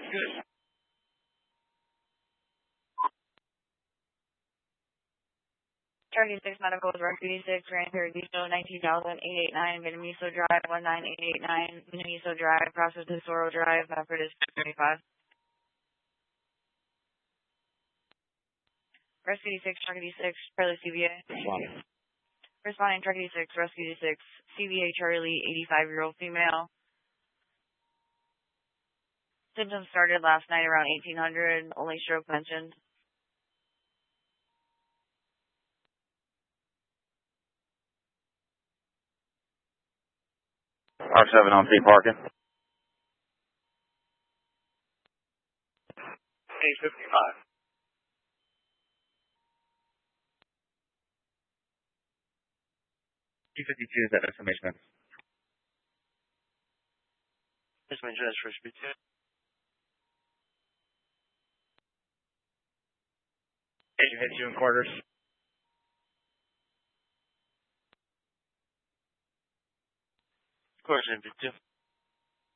Good. Charlie 6 Medical with Rescue 6, Grand Paradiso, 19,889, Minamiso Drive, 19889, Minamiso Drive, Process Tesoro Drive, Medford is 35. Rescue 6, Charlie 6, Charlie CBA. Responding Charlie 6, Rescue 6, CBA Charlie, 85-year-old female. Symptoms started last night around 1800, only stroke mentioned. R7 on P parking. 855. P52 is that information. Information transfer speed 2. Agent hits you in quarters. Course, MP2.